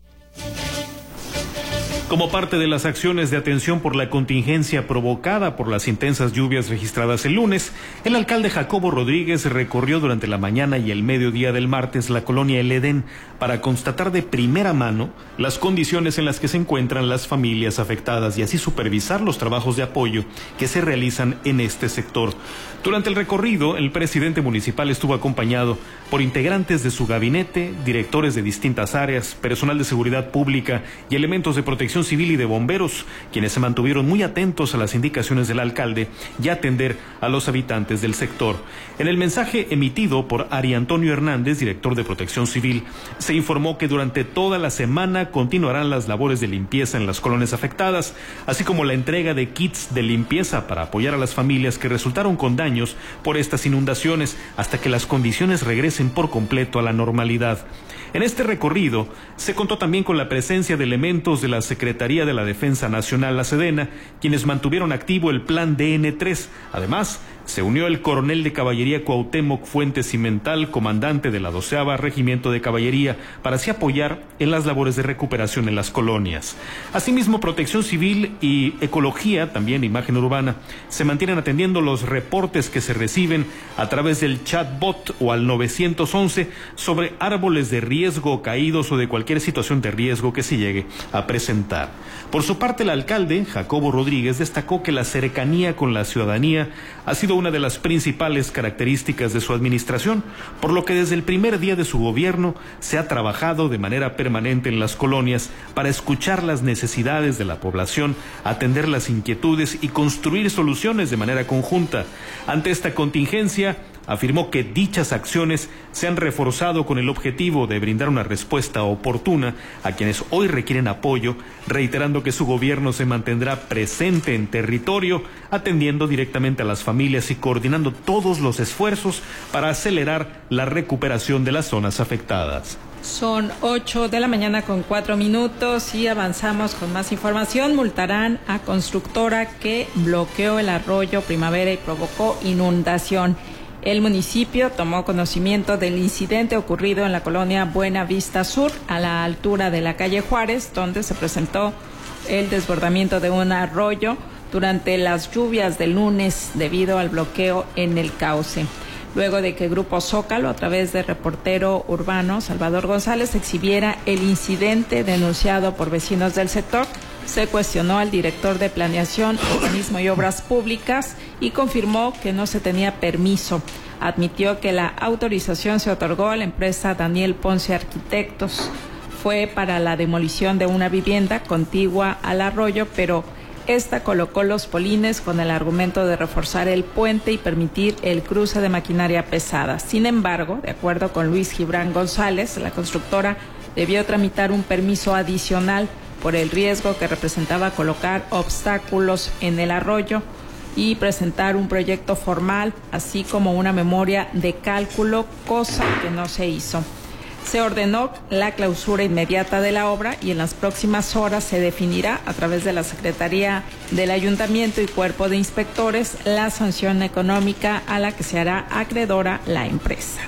Como parte de las acciones de atención por la contingencia provocada por las intensas lluvias registradas el lunes, el alcalde Jacobo Rodríguez recorrió durante la mañana y el mediodía del martes la colonia El Edén para constatar de primera mano las condiciones en las que se encuentran las familias afectadas y así supervisar los trabajos de apoyo que se realizan en este sector. Durante el recorrido, el presidente municipal estuvo acompañado por integrantes de su gabinete, directores de distintas áreas, personal de seguridad pública y elementos de protección civil y de bomberos, quienes se mantuvieron muy atentos a las indicaciones del alcalde y a atender a los habitantes del sector. En el mensaje emitido por Ari Antonio Hernández, director de Protección Civil, se informó que durante toda la semana continuarán las labores de limpieza en las colonias afectadas, así como la entrega de kits de limpieza para apoyar a las familias que resultaron con daños por estas inundaciones hasta que las condiciones regresen por completo a la normalidad. En este recorrido se contó también con la presencia de elementos de la Secretaría de la Defensa Nacional, la Sedena, quienes mantuvieron activo el plan D N tres. Además, se unió el coronel de caballería Cuauhtémoc Fuentes Cimental, comandante de la doceava Regimiento de Caballería, para así apoyar en las labores de recuperación en las colonias. Asimismo, Protección Civil y Ecología, también Imagen Urbana, se mantienen atendiendo los reportes que se reciben a través del chatbot o al nueve once sobre árboles de riesgo caídos o de cualquier situación de riesgo que se llegue a presentar. Por su parte, el alcalde, Jacobo Rodríguez, destacó que la cercanía con la ciudadanía ha sido una de las principales características de su administración, por lo que desde el primer día de su gobierno se ha trabajado de manera permanente en las colonias para escuchar las necesidades de la población, atender las inquietudes y construir soluciones de manera conjunta. Ante esta contingencia, afirmó que dichas acciones se han reforzado con el objetivo de brindar una respuesta oportuna a quienes hoy requieren apoyo, reiterando que su gobierno se mantendrá presente en territorio, atendiendo directamente a las familias y coordinando todos los esfuerzos para acelerar la recuperación de las zonas afectadas. Son ocho de la mañana con cuatro minutos y avanzamos con más información. Multarán a constructora que bloqueó el arroyo Primavera y provocó inundación. El municipio tomó conocimiento del incidente ocurrido en la colonia Buena Vista Sur, a la altura de la calle Juárez, donde se presentó el desbordamiento de un arroyo durante las lluvias del lunes debido al bloqueo en el cauce. Luego de que Grupo Zócalo, a través de reportero urbano Salvador González, exhibiera el incidente denunciado por vecinos del sector, se cuestionó al director de Planeación, Urbanismo y Obras Públicas y confirmó que no se tenía permiso. Admitió que la autorización se otorgó a la empresa Daniel Ponce Arquitectos. Fue para la demolición de una vivienda contigua al arroyo, pero esta colocó los polines con el argumento de reforzar el puente y permitir el cruce de maquinaria pesada. Sin embargo, de acuerdo con Luis Gibran González, la constructora debió tramitar un permiso adicional por el riesgo que representaba colocar obstáculos en el arroyo y presentar un proyecto formal, así como una memoria de cálculo, cosa que no se hizo. Se ordenó la clausura inmediata de la obra y en las próximas horas se definirá a través de la Secretaría del Ayuntamiento y Cuerpo de Inspectores la sanción económica a la que se hará acreedora la empresa.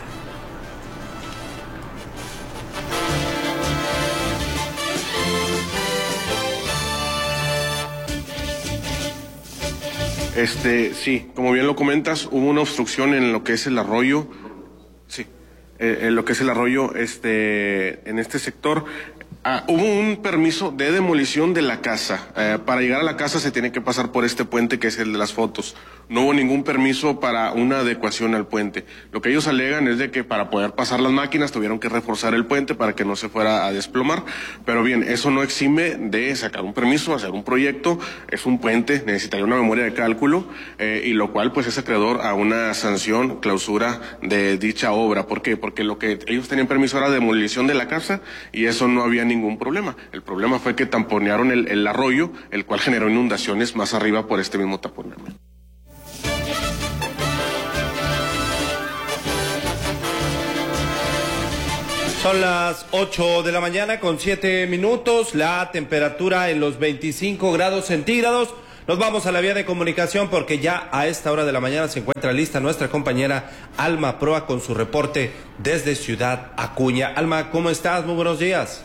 Este, sí, como bien lo comentas, hubo una obstrucción en lo que es el arroyo. Sí. eh, lo que es el arroyo este en este sector. Ah, hubo un permiso de demolición de la casa. Eh, para llegar a la casa se tiene que pasar por este puente que es el de las fotos. No hubo ningún permiso para una adecuación al puente. Lo que ellos alegan es de que para poder pasar las máquinas tuvieron que reforzar el puente para que no se fuera a desplomar. Pero bien, eso no exime de sacar un permiso, hacer un proyecto. Es un puente, necesitaría una memoria de cálculo, eh, y lo cual pues es acreedor a una sanción, clausura de dicha obra. ¿Por qué? Porque lo que ellos tenían permiso era demolición de la casa y eso no había ningún problema. El problema fue que tamponearon el, el arroyo, el cual generó inundaciones más arriba por este mismo taponamiento. Son las ocho de la mañana con siete minutos, la temperatura en los veinticinco grados centígrados. Nos vamos a la vía de comunicación porque ya a esta hora de la mañana se encuentra lista nuestra compañera Alma Proa con su reporte desde Ciudad Acuña. Alma, ¿cómo estás? Muy buenos días.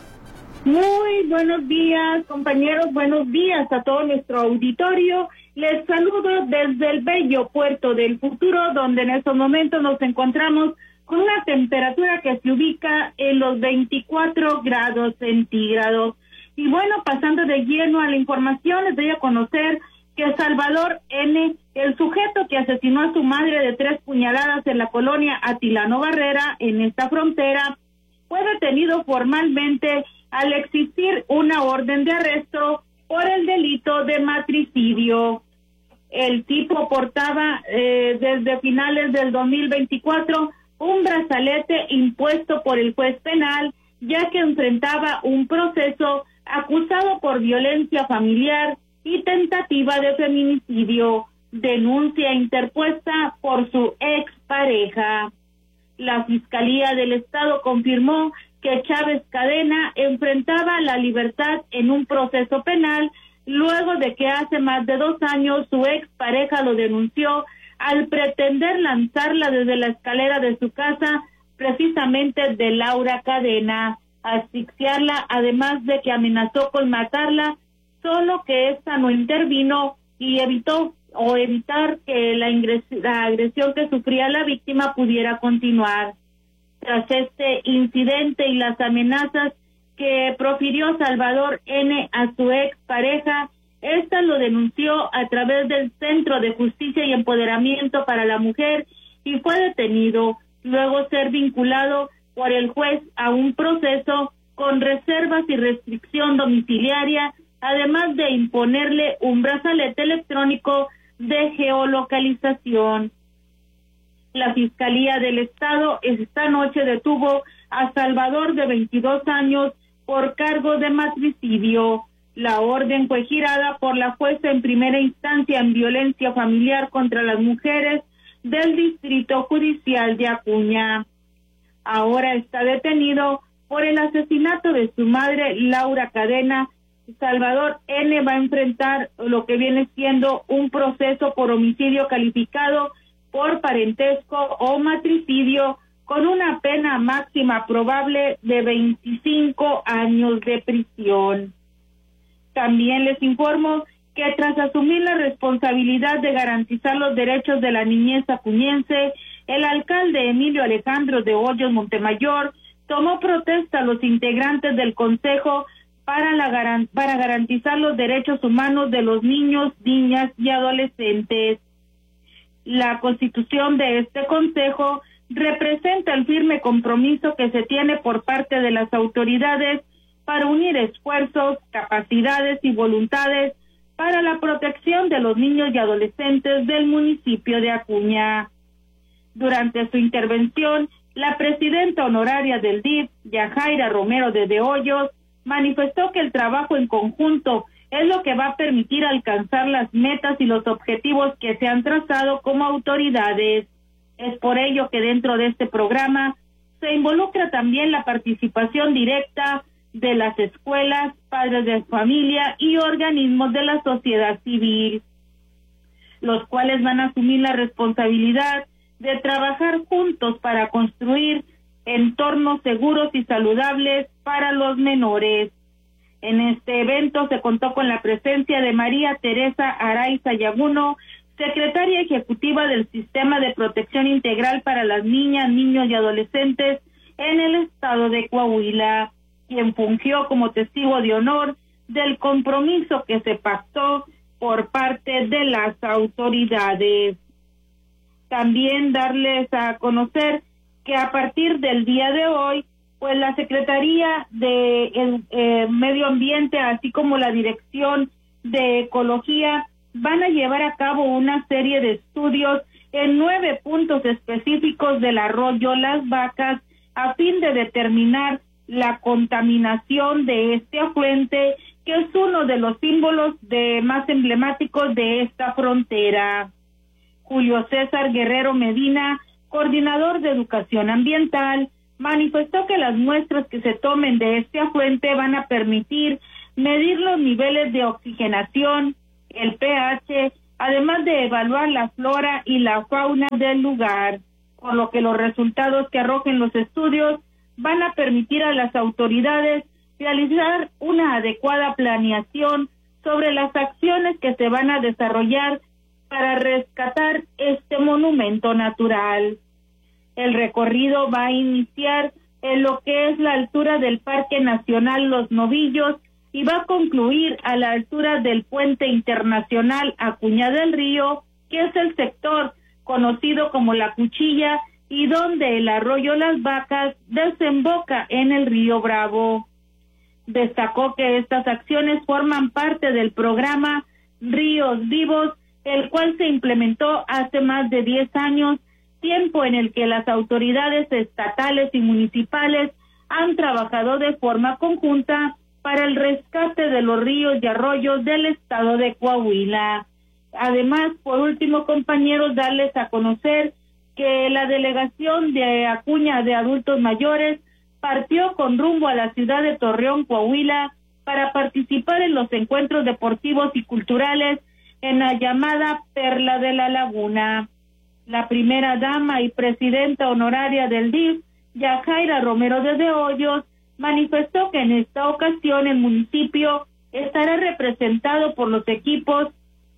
Muy buenos días, compañeros, buenos días a todo nuestro auditorio. Les saludo desde el bello puerto del Futuro, donde en estos momentos nos encontramos con una temperatura que se ubica en los veinticuatro grados centígrados. Y bueno, pasando de lleno a la información, les doy a conocer que Salvador N., el sujeto que asesinó a su madre de tres puñaladas en la colonia Atilano Barrera, en esta frontera, fue detenido formalmente al existir una orden de arresto por el delito de matricidio. El tipo portaba eh, desde finales del dos mil veinticuatro un brazalete impuesto por el juez penal, ya que enfrentaba un proceso acusado por violencia familiar y tentativa de feminicidio, denuncia interpuesta por su expareja. La Fiscalía del Estado confirmó que Chávez Cadena enfrentaba la libertad en un proceso penal luego de que hace más de dos años su expareja lo denunció al pretender lanzarla desde la escalera de su casa, precisamente de Laura Cadena, asfixiarla, además de que amenazó con matarla, solo que esta no intervino y evitó o evitar que la, ingres la agresión que sufría la víctima pudiera continuar. Tras este incidente y las amenazas que profirió Salvador N. a su expareja, esta lo denunció a través del Centro de Justicia y Empoderamiento para la Mujer y fue detenido, luego ser vinculado por el juez a un proceso con reservas y restricción domiciliaria, además de imponerle un brazalete electrónico de geolocalización. La Fiscalía del Estado esta noche detuvo a Salvador, de veintidós años, por cargo de matricidio. La orden fue girada por la jueza en primera instancia en violencia familiar contra las mujeres del Distrito Judicial de Acuña. Ahora está detenido por el asesinato de su madre, Laura Cadena. Salvador N. va a enfrentar lo que viene siendo un proceso por homicidio calificado por parentesco o matricidio con una pena máxima probable de veinticinco años de prisión. También les informo que tras asumir la responsabilidad de garantizar los derechos de la niñez acuñense, el alcalde Emilio Alejandro de Hoyos Montemayor tomó protesta a los integrantes del Consejo para, la, para garantizar los derechos humanos de los niños, niñas y adolescentes. La constitución de este Consejo representa el firme compromiso que se tiene por parte de las autoridades para unir esfuerzos, capacidades y voluntades para la protección de los niños y adolescentes del municipio de Acuña. Durante su intervención, la presidenta honoraria del D I F, Yajaira Romero de De Hoyos, manifestó que el trabajo en conjunto es lo que va a permitir alcanzar las metas y los objetivos que se han trazado como autoridades. Es por ello que dentro de este programa se involucra también la participación directa de las escuelas, padres de familia y organismos de la sociedad civil, los cuales van a asumir la responsabilidad de trabajar juntos para construir entornos seguros y saludables para los menores. En este evento se contó con la presencia de María Teresa Araiza Yaguno, secretaria ejecutiva del Sistema de Protección Integral para las Niñas, Niños y Adolescentes en el estado de Coahuila, quien fungió como testigo de honor del compromiso que se pactó por parte de las autoridades. También darles a conocer que a partir del día de hoy, pues la Secretaría de eh, Medio Ambiente, así como la Dirección de Ecología, van a llevar a cabo una serie de estudios en nueve puntos específicos del arroyo Las Vacas a fin de determinar la contaminación de este afluente, que es uno de los símbolos de más emblemáticos de esta frontera. Julio César Guerrero Medina, coordinador de Educación Ambiental, manifestó que las muestras que se tomen de este afluente van a permitir medir los niveles de oxigenación, el pH, además de evaluar la flora y la fauna del lugar, por lo que los resultados que arrojen los estudios van a permitir a las autoridades realizar una adecuada planeación sobre las acciones que se van a desarrollar para rescatar este monumento natural. El recorrido va a iniciar en lo que es la altura del Parque Nacional Los Novillos y va a concluir a la altura del Puente Internacional Acuña del Río, que es el sector conocido como La Cuchilla y donde el arroyo Las Vacas desemboca en el río Bravo. Destacó que estas acciones forman parte del programa Ríos Vivos, el cual se implementó hace más de diez años, tiempo en el que las autoridades estatales y municipales han trabajado de forma conjunta para el rescate de los ríos y arroyos del estado de Coahuila. Además, por último, compañeros, darles a conocer que la delegación de Acuña de adultos mayores partió con rumbo a la ciudad de Torreón, Coahuila, para participar en los encuentros deportivos y culturales en la llamada Perla de la Laguna. La primera dama y presidenta honoraria del D I F, Yajaira Romero de Hoyos, manifestó que en esta ocasión el municipio estará representado por los equipos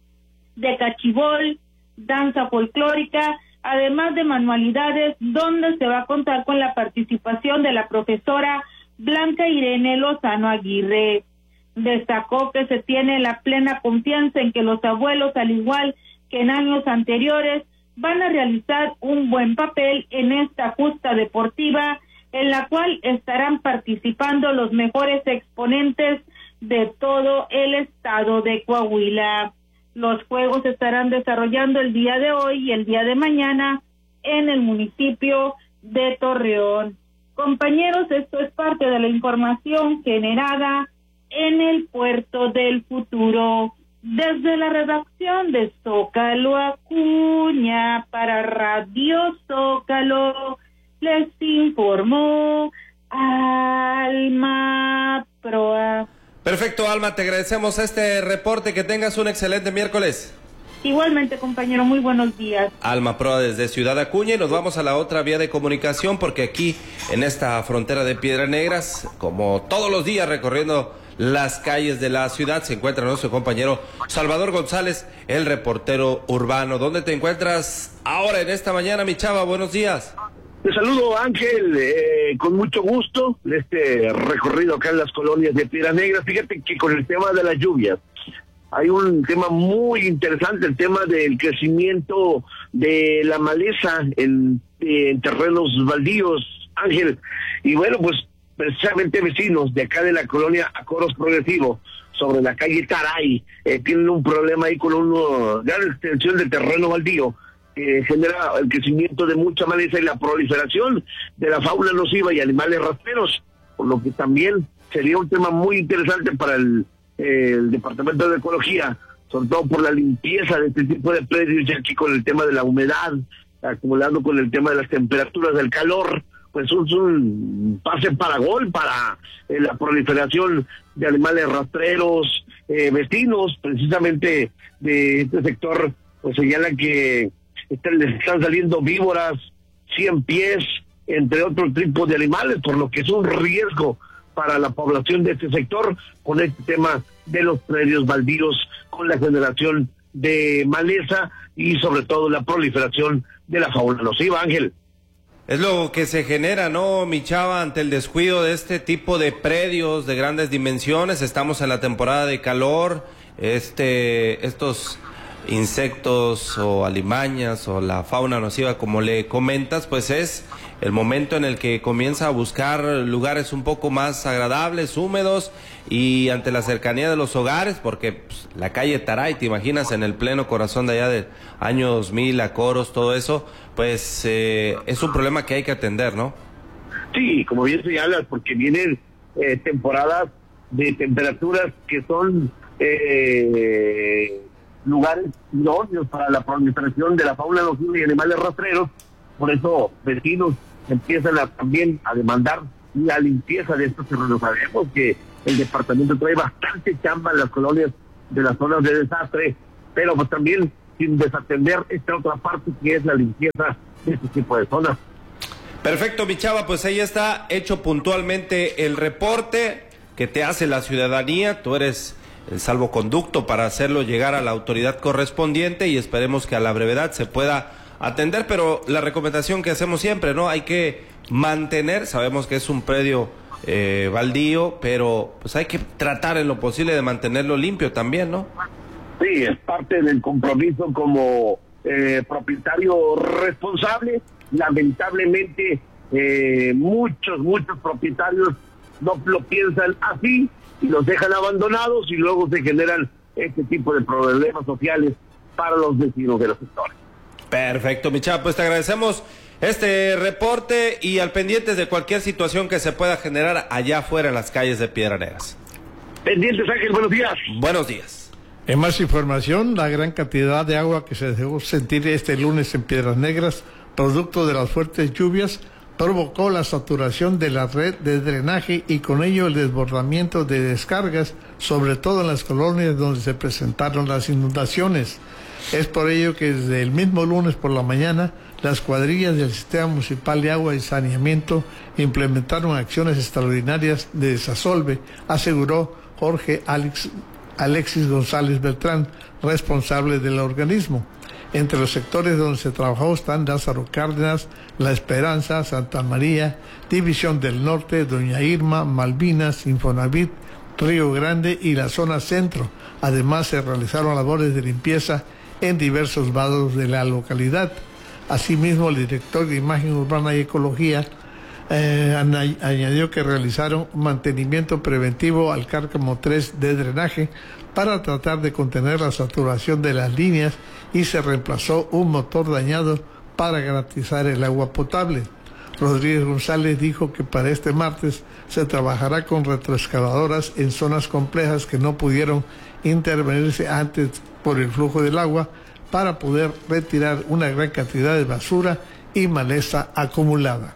de cachibol, danza folclórica, además de manualidades, donde se va a contar con la participación de la profesora Blanca Irene Lozano Aguirre. Destacó que se tiene la plena confianza en que los abuelos, al igual que en años anteriores, van a realizar un buen papel en esta justa deportiva, en la cual estarán participando los mejores exponentes de todo el estado de Coahuila. Los juegos se estarán desarrollando el día de hoy y el día de mañana en el municipio de Torreón. Compañeros, esto es parte de la información generada en el Puerto del Futuro. Desde la redacción de Zócalo Acuña para Radio Zócalo, les informó Alma Proa. Perfecto, Alma, te agradecemos este reporte, que tengas un excelente miércoles. Igualmente, compañero, muy buenos días. Alma Proa desde Ciudad Acuña, y nos vamos a la otra vía de comunicación, porque aquí en esta frontera de Piedras Negras, como todos los días recorriendo las calles de la ciudad, se encuentra nuestro compañero Salvador González, el reportero urbano. ¿Dónde te encuentras ahora en esta mañana, mi chava? Buenos días. Te saludo, Ángel, eh, con mucho gusto, este recorrido acá en las colonias de Piedras Negras. Fíjate que con el tema de las lluvias hay un tema muy interesante, el tema del crecimiento de la maleza en, en terrenos baldíos, Ángel. Y bueno, pues precisamente vecinos de acá de la colonia Acoros Progresivo, sobre la calle Taray, eh, tienen un problema ahí con una gran extensión de terreno baldío, que genera el crecimiento de mucha maleza y la proliferación de la fauna nociva y animales rastreros, por lo que también sería un tema muy interesante para el, eh, el Departamento de Ecología, sobre todo por la limpieza de este tipo de predios, ya que con el tema de la humedad, acumulando con el tema de las temperaturas del calor, pues es un pase para gol para eh, la proliferación de animales rastreros. Eh, vecinos precisamente de este sector pues señalan que están, les están saliendo víboras, cien pies, entre otros tipos de animales, por lo que es un riesgo para la población de este sector con este tema de los predios baldíos, con la generación de maleza y sobre todo la proliferación de la fauna nociva, Ángel. Es lo que se genera, ¿no, mi chava, ante el descuido de este tipo de predios de grandes dimensiones? Estamos en la temporada de calor, este, estos insectos o alimañas o la fauna nociva, como le comentas, pues es el momento en el que comienza a buscar lugares un poco más agradables, húmedos, y ante la cercanía de los hogares, porque pues, la calle Taray, te imaginas, en el pleno corazón de allá del año dos mil, a Coros, todo eso, pues eh, es un problema que hay que atender, ¿no? Sí, como bien señalas, porque vienen eh, temporadas de temperaturas que son eh, lugares idóneos para la proliferación de la fauna nociva y animales rastreros. Por eso vecinos empiezan a, también a demandar la limpieza de estos terrenos. Sabemos que el departamento trae bastante chamba en las colonias de las zonas de desastre, pero pues también sin desatender esta otra parte que es la limpieza de este tipo de zonas. Perfecto, mi chava, pues ahí está hecho puntualmente el reporte que te hace la ciudadanía. Tú eres el salvoconducto para hacerlo llegar a la autoridad correspondiente y esperemos que a la brevedad se pueda atender, pero la recomendación que hacemos siempre, ¿no? Hay que mantener, sabemos que es un predio eh, baldío, pero pues hay que tratar en lo posible de mantenerlo limpio también, ¿no? Sí, es parte del compromiso como eh, propietario responsable. Lamentablemente eh, muchos, muchos propietarios no lo piensan así y los dejan abandonados y luego se generan este tipo de problemas sociales para los vecinos de los sectores. Perfecto, mi chava, pues te agradecemos este reporte y al pendientes de cualquier situación que se pueda generar allá afuera en las calles de Piedras Negras. Pendientes, Ángel, buenos días. Buenos días. En más información, la gran cantidad de agua que se dejó sentir este lunes en Piedras Negras, producto de las fuertes lluvias, provocó la saturación de la red de drenaje y con ello el desbordamiento de descargas, sobre todo en las colonias donde se presentaron las inundaciones. Es por ello que desde el mismo lunes por la mañana, las cuadrillas del Sistema Municipal de Agua y Saneamiento implementaron acciones extraordinarias de desasolve, aseguró Jorge Alex, Alexis González Beltrán, responsable del organismo. Entre los sectores donde se trabajó están Lázaro Cárdenas, La Esperanza, Santa María, División del Norte, Doña Irma, Malvinas, Infonavit, Río Grande y la zona centro. Además se realizaron labores de limpieza en diversos vados de la localidad. Asimismo, el director de Imagen Urbana y Ecología eh, añadió que realizaron mantenimiento preventivo al cárcamo tres de drenaje para tratar de contener la saturación de las líneas y se reemplazó un motor dañado para garantizar el agua potable. Rodríguez González dijo que para este martes se trabajará con retroexcavadoras en zonas complejas que no pudieron intervenirse antes por el flujo del agua para poder retirar una gran cantidad de basura y maleza acumulada.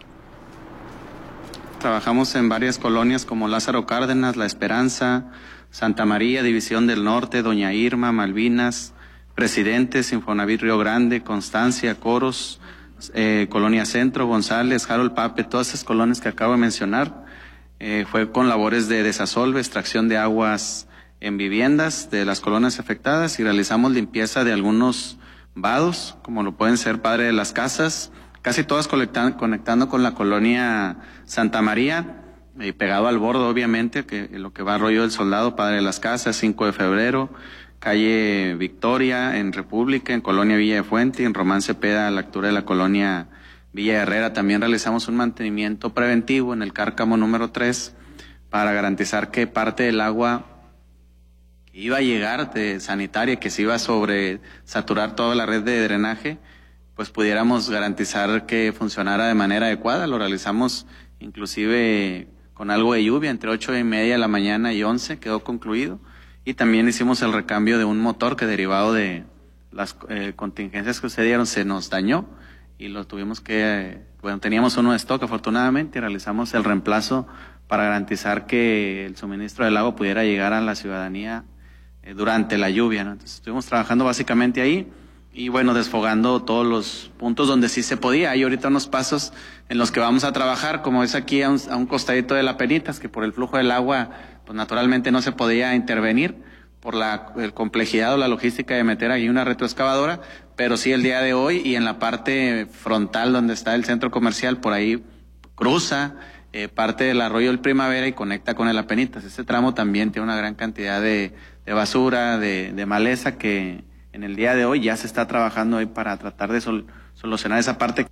Trabajamos en varias colonias como Lázaro Cárdenas, La Esperanza, Santa María, División del Norte, Doña Irma, Malvinas, Presidentes, Infonavit Río Grande, Constancia, Coros, eh, Colonia Centro, González, Harold Pape, todas esas colonias que acabo de mencionar. Eh, fue con labores de desasolve, extracción de aguas en viviendas de las colonias afectadas y realizamos limpieza de algunos vados, como lo pueden ser Padre de las Casas, casi todas conectando, conectando con la colonia Santa María, eh, pegado al borde obviamente, que lo que va Arroyo del Soldado, Padre de las Casas, cinco de febrero, calle Victoria, en República, en Colonia Villa de Fuente, y en Román Cepeda, a la altura de la colonia Villa Herrera. También realizamos un mantenimiento preventivo en el cárcamo número tres para garantizar que parte del agua que iba a llegar de sanitaria, que se iba a sobresaturar toda la red de drenaje, pues pudiéramos garantizar que funcionara de manera adecuada. Lo realizamos inclusive con algo de lluvia, entre ocho y media de la mañana y once, quedó concluido. Y también hicimos el recambio de un motor que derivado de las eh, contingencias que sucedieron se nos dañó y lo tuvimos que, eh, bueno, teníamos uno de stock afortunadamente y realizamos el reemplazo para garantizar que el suministro del agua pudiera llegar a la ciudadanía eh, durante la lluvia, ¿no? Entonces estuvimos trabajando básicamente ahí y bueno, desfogando todos los puntos donde sí se podía. Hay ahorita unos pasos en los que vamos a trabajar, como es aquí a un, a un costadito de la Penitas, que por el flujo del agua pues naturalmente no se podía intervenir por la el complejidad o la logística de meter ahí una retroexcavadora, pero sí el día de hoy, y en la parte frontal donde está el centro comercial, por ahí cruza eh, parte del arroyo del Primavera y conecta con el Apenitas. Este tramo también tiene una gran cantidad de, de basura, de, de maleza, que en el día de hoy ya se está trabajando ahí para tratar de sol, solucionar esa parte.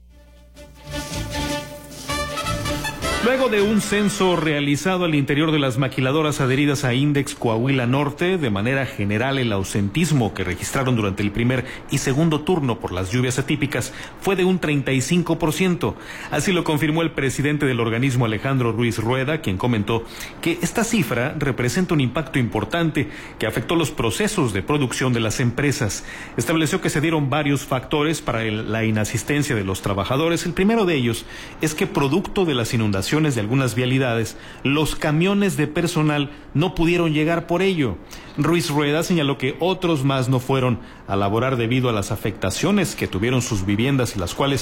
Luego de un censo realizado al interior de las maquiladoras adheridas a Index Coahuila Norte, de manera general el ausentismo que registraron durante el primer y segundo turno por las lluvias atípicas fue de un treinta y cinco por ciento. Así lo confirmó el presidente del organismo, Alejandro Ruiz Rueda, quien comentó que esta cifra representa un impacto importante que afectó los procesos de producción de las empresas. Estableció que se dieron varios factores para el, la inasistencia de los trabajadores. El primero de ellos es que, producto de las inundaciones de algunas vialidades, los camiones de personal no pudieron llegar por ello. Ruiz Rueda señaló que otros más no fueron a laborar debido a las afectaciones que tuvieron sus viviendas y las cuales